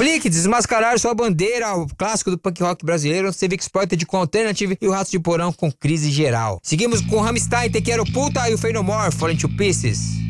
Flick, Desmascarar Sua Bandeira, o clássico do punk rock brasileiro, Civic Exploited com Alternative e o Ratos de Porão com Crise Geral. Seguimos com Rammstein, Te Quero Puta e o Fey No More, Falling to Pieces.